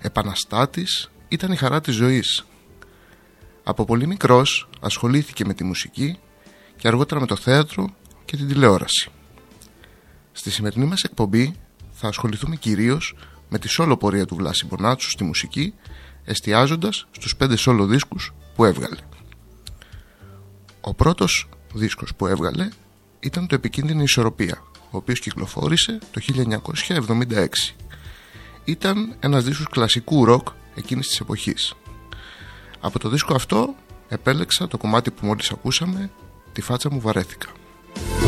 επαναστάτης, ήταν η χαρά της ζωής. Από πολύ μικρός ασχολήθηκε με τη μουσική και αργότερα με το θέατρο και την τηλεόραση. Στη σημερινή μας εκπομπή θα ασχοληθούμε κυρίως με τη σόλο πορεία του Βλάση Μπονάτσου στη μουσική, εστιάζοντας στους 5 σόλο δίσκους που έβγαλε. Ο πρώτος δίσκος που έβγαλε ήταν το Επικίνδυνη Ισορροπία, ο οποίος κυκλοφόρησε το 1976. Ήταν ένας δίσκος κλασικού ροκ εκείνης της εποχής. Από το δίσκο αυτό επέλεξα το κομμάτι που μόλις ακούσαμε, «Τη φάτσα μου βαρέθηκα».